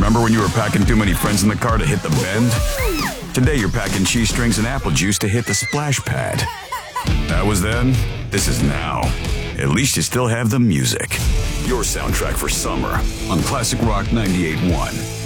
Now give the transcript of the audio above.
Remember when you were packing too many friends in the car to hit the bend? Today you're packing cheese strings and apple juice to hit the splash pad. That was then, this is now. At least you still have the music. Your soundtrack for summer on Classic Rock 98.1.